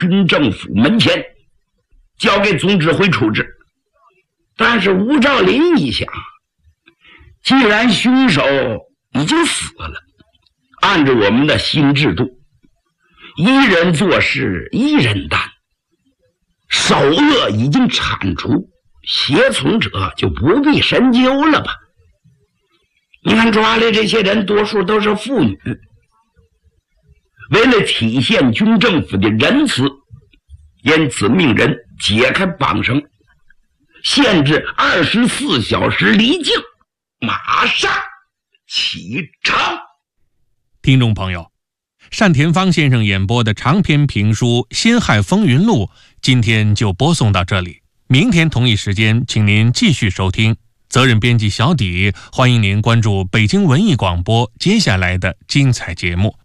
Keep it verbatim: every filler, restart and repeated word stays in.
军政府门前，交给总指挥处置。但是吴兆麟一想，既然凶手已经死了，按照我们的新制度，一人做事一人担，首恶已经铲除，胁从者就不必深究了吧。你看抓来这些人多数都是妇女，为了体现军政府的仁慈，因此命人解开绑绳，限制二十四小时离境，马上启程。 听众朋友，单田芳先生演播的长篇评书《辛亥风云录》今天就播送到这里，明天同一时间请您继续收听。责任编辑小底，欢迎您关注北京文艺广播接下来的精彩节目。